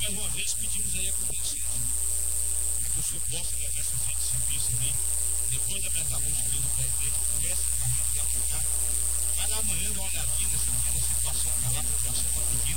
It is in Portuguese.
mais uma vez pedimos aí a conversão. Que o senhor possa levar essa gente de serviço ali, depois da metalúrgica ali do prédio, comece a aplicar. Vai lá amanhã, dá uma olhadinha nessa situação que está lá, a população está pedindo.